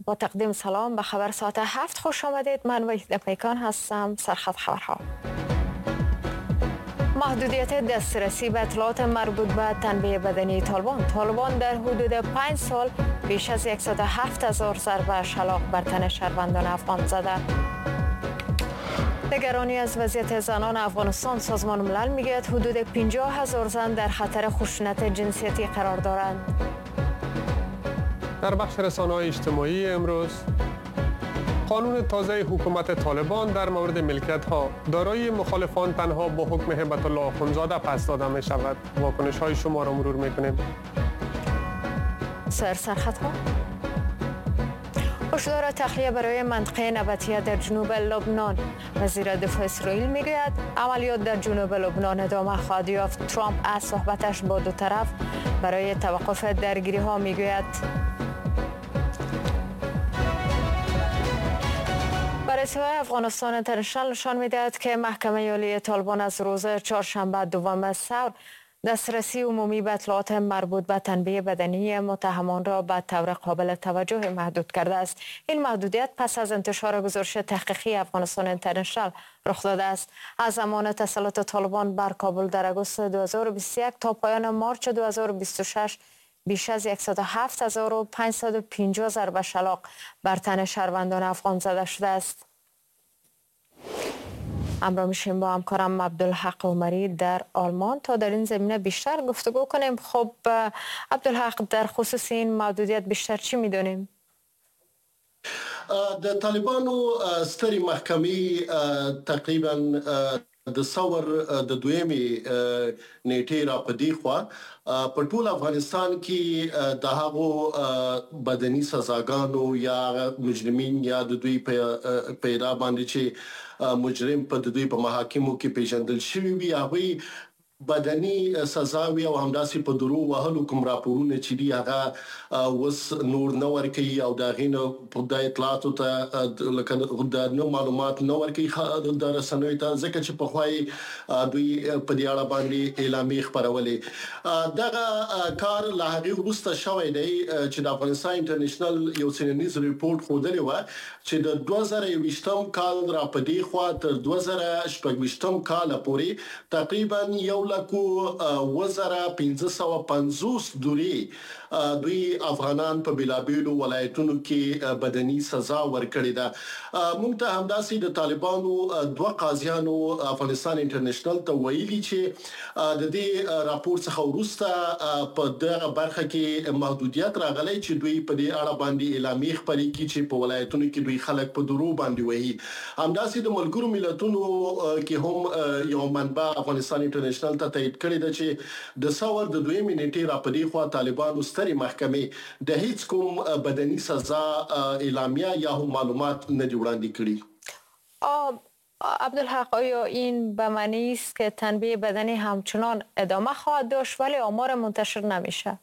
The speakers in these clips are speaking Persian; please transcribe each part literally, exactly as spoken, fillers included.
با تقدیم سلام به خبر ساعت هفت خوش آمدید. من وحید پیکان هستم. سرخط خبرها: محدودیت دسترسی به اطلاعات مربوط به تنبیه بدنی طالبان. طالبان در حدود پنج سال بیش از صد و هفت هزار ضربه شلاق بر تن شهروندان افغان زده. نگرانی از وضعیت زنان افغانستان. سازمان ملل میگوید حدود پنجاه هزار زن در خطر خشونت جنسیتی قرار دارند. در بخش رسانه‌های اجتماعی امروز، قانون تازه حکومت طالبان در مورد ملکیت ها دارای مخالفان تنها با حکم هیبت الله آخونزاده پس داده می شود. واکنش های شما را مرور می کنیم. سر سرخط ها: هشدار تخلیه برای منطقه نباتیه در جنوب لبنان. وزیر دفاع اسرائیل میگوید عملیات در جنوب لبنان ادامه خواهد یافت. ترامپ از صحبتش با دو طرف برای توقف درگیری ها میگوید. بررسی های افغانستان اینترنشنال نشان میدهد که محکمه عالی طالبان از روز چهارشنبه دوم ثور دسترسی عمومی به اطلاعات مربوط به تنبیه بدنی متهمان را به طور قابل توجه محدود کرده است. این محدودیت پس از انتشار گزارش تحقیقی افغانستان اینترنشنال رخ داده است. از زمان تسلط طالبان بر کابل در آگوست دو هزار و بیست و یک تا پایان مارچ دو هزار و بیست و شش بیش از صد و هفت هزار و پانصد و پنجاه ضربه شلاق بر تن شهروندان افغان زده شده است. همراه میشیم با همکارم عبدالحق عمری در آلمان تا در این زمینه بیشتر گفتگو کنیم. خب عبدالحق، در خصوص این محدودیت بیشتر چی میدونیم؟ د طالبانو سترې محکمې تقریبا د ثور د دویمې نیټې را په دې خوا په ټول افغانستان کې د هغو بدني سزاګانو یا مجرمین یا د دوی په ادا باندې چې مجرم په دوی په محاکمو کې پیژندل شوی وي هغوی بدني سزاوي او همداسې په درو وهلو کوم راپورونه چې دی هغه وس نور نه ورکي او دا غینه په د اطلاعاتو ته لکه د نو معلومات نه ورکي د رسنوي ته ځکه چې په خوای دوی په دې اړه باندې اعلامیه خبرولې دغه کار له هغه وروسته شوی دی چې د افغانستان انټرنیشنل یو سیننیز ریپورت خوندلی و چې د دوه زره یوویشتم کال را په دې خوا تر دوه زره شپږویشتم کال پورې تقریبا یو لکو وزره پنځه سوه پنځوس دوري دوی افغانان په بلابیلو ولایتونو کې بدني سزا ورکړې ده. موږ ته همداسې د طالبانو دوه قاضیانو افغانستان انټرنیشنل ته ویلي چې د دې راپور څخه وروسته په دغه برخه کې محدودیت راغلی چې دوی په دې اړه باندې اعلامیه خپرې کړي چې په ولایتونو کې دوی خلک په درو باندې وایي. همداسې د ملګرو ملتونو کې هم یو منبع افغانستان انټرنیشنل ته تایید کړی ده چې د ثور د دویمې نیټې را په دې خوا طالبانو سترې محکمې د هیڅ کوم بدني سزا اعلامیه یا هم معلومات نه دی وړاندې کړي. عبدالحق، آیا این به معنی است که تنبیه بدنی همچنان ادامه خواهد داشت ولی آمار منتشر نمیشه؟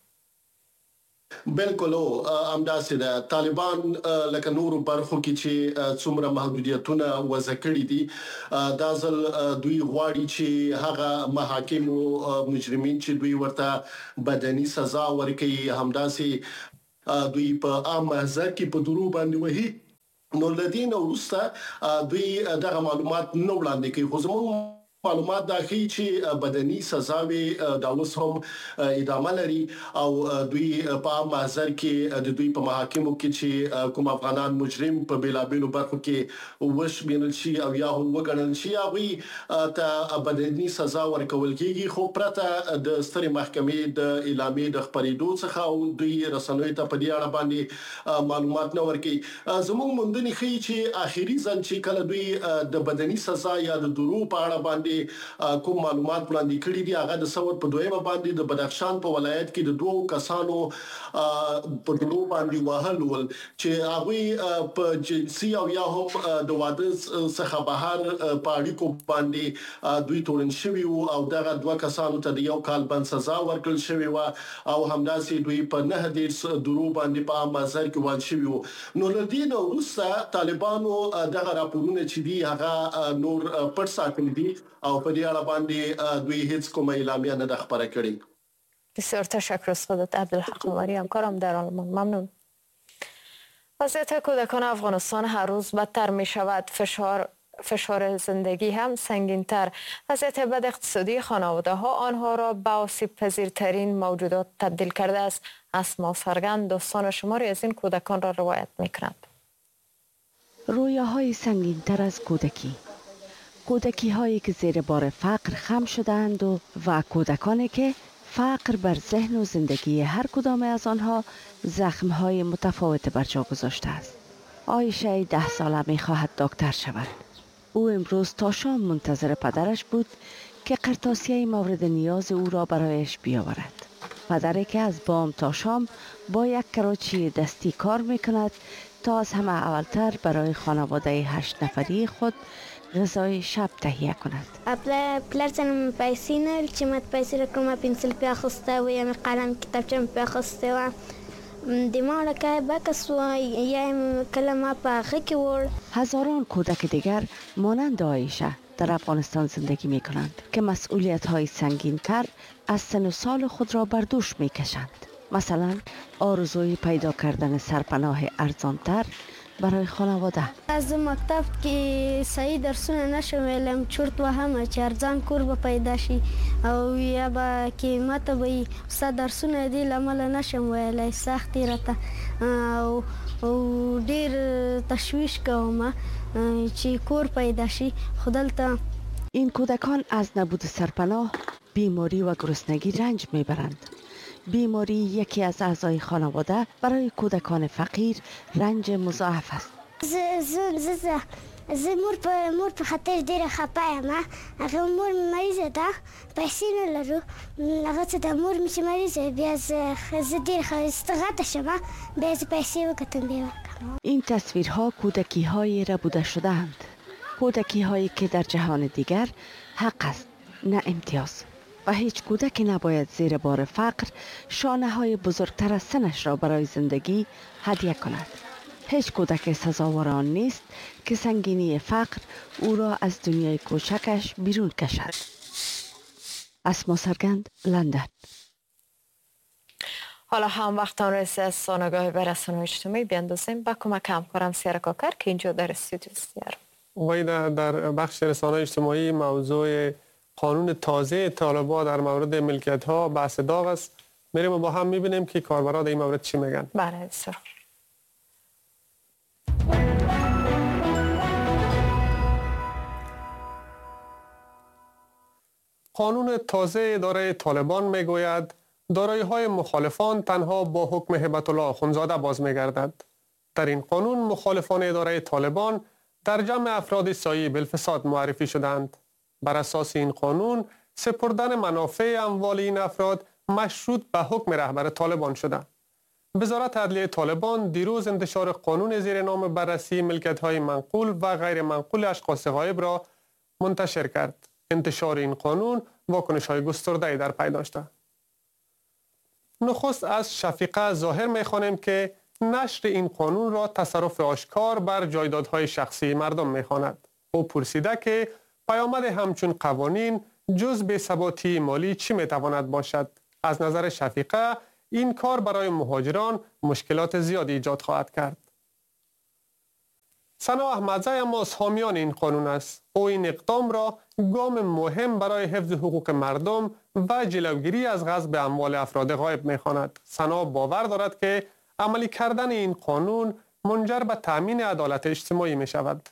بالکل همداسې ده. طالبان لکه نورو برخو کې چې څومره محدودیتونه وضع کړي دي دا ځل دوی غواړي چې هغه محاکم او مجرمین چې دوی ورته بدني سزا ورکړي همداسې دوی په عام محضر کې په درو باندې وهي. نو لدین وروسته دوی دغه معلومات نه وړاندې کوي. خو زموږ معلومات دا ښیي چې بدني سزاوي دا اوس هم ادامه لري او دوی په عام محضر کې د دوی په محاکمو کې چې کوم افغانان مجرم په بیلابیلو برخو کې وشمېرل شي او یا هم وګڼل شي هغوی ته بدني سزا ورکول کېږي. خو پرته د سترې محکمې د اعلامیې د خپرېدو څخه او دوی رسنیو ته په دې اړه باندې معلومات نه ورکوي. زموږ موندنې ښیي چې آخري ځل چې کله دوی د بدني سزا یا د درو په اړه باندې کوم معلومات وړاندې کړي دي هغه د ثور په دویمه باندې د بدخشان په ولایت کې د دوه کسانو په ډلو باندې وهل چې هغه په جنسي او یا هم د واده څخه بهر په اړیکو باندې دوی تورن شوی او دغه دوه کسانو ته د یو کال بند سزا ورکړل شوی و او همداسې دوی په نه دیرش درو باندې په مازر کې وال شوی و. نو لدین وروسته طالبانو دغه راپورونه چې دی هغه نور پټ ساتل دي او په دې اړه باندې دوی هیڅ کومه اعلامیه نه خبره کړې. بسیار تشکر از خودت عبدالحق عمری، همکارم در آلمان. ممنون. وضعیت کودکان افغانستان هر روز بدتر می شود. فشار فشار زندگی هم سنگین‌تر. وضعیت بد اقتصادی خانواده ها آنها را به آسیب پذیرترین موجودات تبدیل کرده است. اسما سرگند داستان شماری از این کودکان را روایت می کند. رویاهای سنگین‌تر از کودکی، کودکی هایی که زیر بار فقر خم شدند و و کودکانی که فقر بر ذهن و زندگی هر کدام از آنها زخم های متفاوت بر جا گذاشته است. عایشه ده ساله می خواهد دکتر شود. او امروز تا شام منتظر پدرش بود که قرطاسیه مورد نیاز او را برایش بیاورد. پدری که از بام تا شام با یک کراچی دستی کار می کند تا از همه اولتر برای خانواده هشت نفری خود غذای شب تهیه کند. پلر زنم پیسې نه چې ماته پیسې راکړم، پنسل پې اخیستی و یا مې قلم کتابچه مې پې اخیستی و، د ما لکه بکس و یا مې کله ما په هغه کې وړ. هزاران کودک دیگر مانند عایشه در افغانستان زندگی می کنند که مسئولیت های سنگین تر از سن و سال خود را بر دوش می کشند. مثلا آرزوی پیدا کردن سرپناه ارزانتر برای خانواده. از مکتب که صحیح درسونه نشم ویلم چرت و همه چې ارزان کور به پیدا شي او یا به که ماته به استاد درسونه دی لامل نشم ویلی سختی راته او او ډیر تشویش کوم چې کور پیدا شي. خو دلته این کودکان از نبود سرپناه، بیماری و گرسنگی رنج میبرند. بیماری یکی از اعضای خانواده برای کودکان فقیر رنج مضاعف است. ز ز ز ز مور په مور په خاطر ډیره خپه یم. هغه مور مریضه ده، پیسې نه لرو. هغه څه د مور مې چې مریضه بیا زه زه ډېر ښایسته شم، بیا زه پیسې وکتم بیا ورکړم. این تصویرها کودکی های ربوده شده‌اند. کودکی هایی که در جهان دیگر حق است نه امتیاز. و هیچ کودکی نباید زیر بار فقر شانه های بزرگتر از سنش را برای زندگی هدیه کند. هیچ کودک سزاوار آن نیست که سنگینی فقر او را از دنیای کوچکش بیرون کشد. اسما سرگند، لندن. حالا هم وقت آن رسید از سانگاه به رسانه‌های اجتماعی بیندازیم با کمک همکارم سیار کاکر که اینجا در استودیو است. ویدا در بخش رسانه‌های اجتماعی موضوع قانون تازه طالبان در مورد ملکیت ها بحث داغ است. میریم و با هم میبینیم که کاربران در این مورد چی میگن. بله بسیار. قانون تازه اداره طالبان میگوید دارایی های مخالفان تنها با حکم هیبت الله آخونزاده باز میگردد. در این قانون مخالفان اداره طالبان در جمع افراد سایه بالفساد معرفی شدند. بر اساس این قانون سپردن منافع اموال این افراد مشروط به حکم رهبر طالبان شده. وزارت عدلیه طالبان دیروز انتشار قانون زیر نام بررسی ملکیت‌های منقول و غیر منقول اشخاص غایب را منتشر کرد. انتشار این قانون واکنش‌های گسترده‌ای در پی داشته. نخست از شفیقه ظاهر می‌خوانیم که نشر این قانون را تصرف آشکار بر جایدادهای شخصی مردم می‌خواند. او پرسیده که پیامد همچون قوانین جز بی‌ثباتی مالی چی میتواند باشد؟ از نظر شفیقه این کار برای مهاجران مشکلات زیادی ایجاد خواهد کرد. ثنا احمدزی اما از حامیان این قانون است. او این اقدام را گام مهم برای حفظ حقوق مردم و جلوگیری از غصب اموال افراد غایب می‌خواند. ثنا باور دارد که عملی کردن این قانون منجر به تأمین عدالت اجتماعی می شود.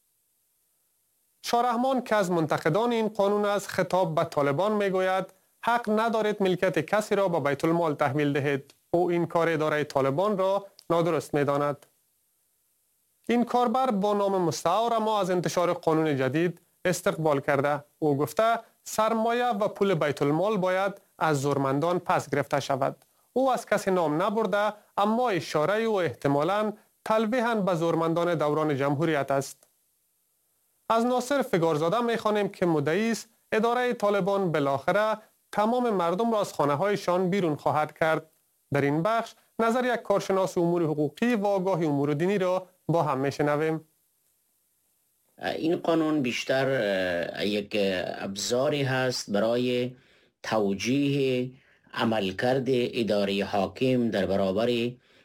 شارحمان که از منتقدان این قانون از خطاب به طالبان می گوید حق ندارید ملکیت کسی را به بیت المال تحویل دهید. او این کار اداره طالبان را نادرست می داند. این کاربر با نام مستعار اما از انتشار قانون جدید استقبال کرده. او گفته سرمایه و پول بیت المال باید از زورمندان پس گرفته شود. او از کسی نام نبرده اما اشاره او احتمالاً تلویحاً به زورمندان دوران جمهوریت است. از ناصر فگارزاده می‌خوانیم که مدعی است اداره طالبان بالاخره تمام مردم را از خانه‌هایشان بیرون خواهد کرد. در این بخش نظر یک کارشناس امور حقوقی و آگاه امور دینی را با هم می‌شنویم. این قانون بیشتر یک ابزاری هست برای توجیه عملکرد اداره حاکم در برابر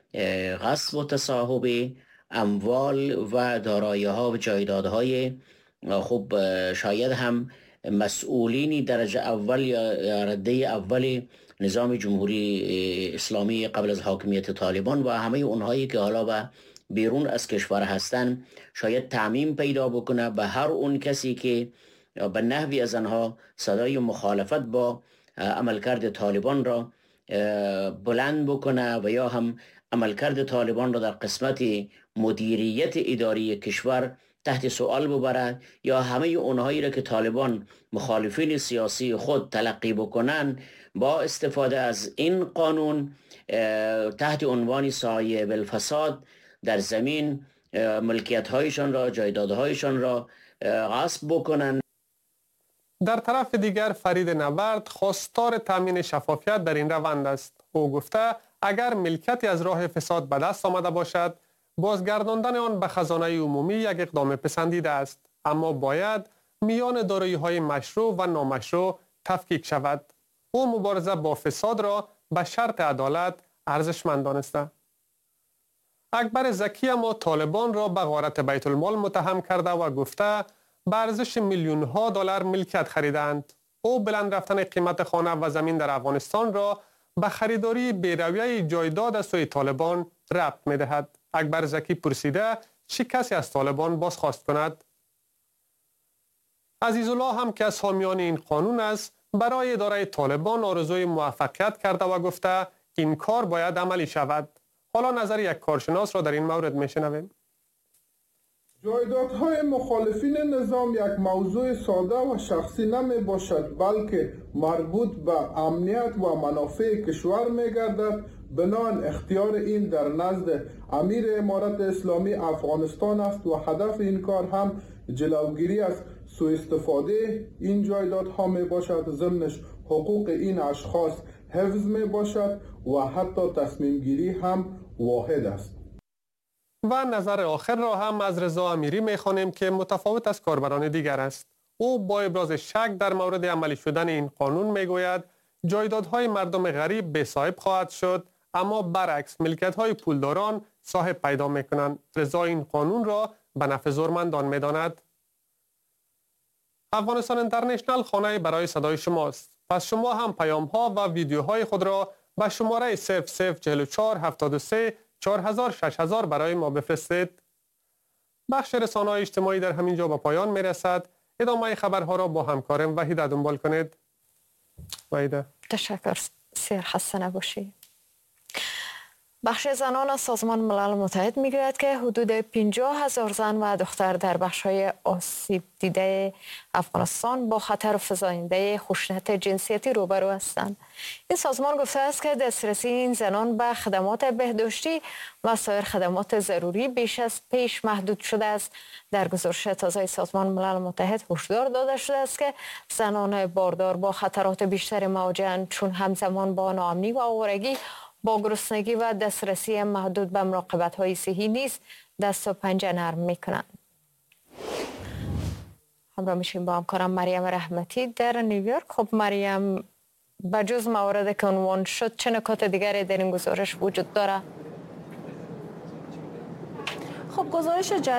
غصب و تصاحب اموال و دارایی‌ها و جایدادهای خب شاید هم مسئولینی درجه اول یا رده اول نظام جمهوری اسلامی قبل از حاکمیت طالبان و همه اونهایی که حالا به بیرون از کشور هستن شاید تعمیم پیدا بکنه به هر اون کسی که به نحوی از آنها صدای مخالفت با عملکرد طالبان را بلند بکنه و یا هم عملکرد طالبان را در قسمت مدیریت اداری کشور تحت سوال ببرد یا همه اونهایی را که طالبان مخالفین سیاسی خود تلقی بکنن با استفاده از این قانون تحت عنوان سعی بالفساد در زمین ملکیت هایشان را جایدادهایشان را غصب بکنن. در طرف دیگر فرید نبرد خواستار تامین شفافیت در این روند است. او گفته اگر ملکیتی از راه فساد به دست آمده باشد بازگرداندن آن به خزانه عمومی یک اقدام پسندیده است، اما باید میان دارایی‌های مشروع و نامشروع تفکیک شود. او مبارزه با فساد را به شرط عدالت ارزشمند دانسته. اکبر زکی اما طالبان را به غارت بیت المال متهم کرده و گفته به ارزش میلیون ها دلار ملکیت خریدند. او بلند رفتن قیمت خانه و زمین در افغانستان را به خریداری بی‌رویه جایداد از سوی طالبان ربط می‌دهد. اکبر زکی پرسیده چه کسی از طالبان بازخواست کند؟ عزیزالله هم که از حامیان این قانون است برای اداره طالبان آرزوی موفقیت کرده و گفته این کار باید عملی شود. حالا نظر یک کارشناس را در این مورد میشنویم. جایدادهای مخالفین نظام یک موضوع ساده و شخصی نمی باشد بلکه مربوط به امنیت و منافع کشور می گردد. بنان اختیار این در نزد امیر امارت اسلامی افغانستان است و هدف این کار هم جلوگیری از سوء استفاده این جایدادها می باشد. ضمنش حقوق این اشخاص حفظ می باشد و حتی تصمیم گیری هم واحد است. و نظر آخر را هم از رضا امیری می‌خوانیم که متفاوت از کاربران دیگر است. او با ابراز شک در مورد عملی شدن این قانون میگوید جایدادهای مردم غریب به صاحب خواهد شد، اما برعکس ملکیت‌های پولداران صاحب پیدا می‌کنند. رضا این قانون را به نفع زورمندان می‌داند. افغانستان اینترنشنال خانه برای صدای شماست. پس شما هم پیام‌ها و ویدیوهای خود را به شماره صفر صفر چهل و چهار هفتاد و سه چهار هزار شش هزار برای ما بفرستید. بخش رسانه‌های اجتماعی در همین جا به پایان میرسد. ادامه خبرها را با همکارم وحیده دنبال کنید. وحیده. تشکر سیر خسته نباشی. بخش زنان از سازمان ملل متحد میگوید که حدود پنجاه هزار زن و دختر در بخش‌های آسیب دیده افغانستان با خطر فزاینده خشونت جنسیتی روبرو هستند. این سازمان گفته است که دسترسی این زنان به خدمات بهداشتی و سایر خدمات ضروری بیش از پیش محدود شده است. در گزارش تازه سازمان ملل متحد هشدار داده شده است که زنان باردار با خطرات بیشتری مواجه‌اند، چون همزمان با ناامنی و آوارگی، با گرسنگی و دسترسی محدود به مراقبت‌های صحی نیز دست و پنجه نرم می‌کنند. همراه میشیم با همکارم مریم رحمتی در نیویورک. خب مریم، بجز موارد که عنوان شد چه نکات دیگری در این گزارش وجود داره؟ خب گزارش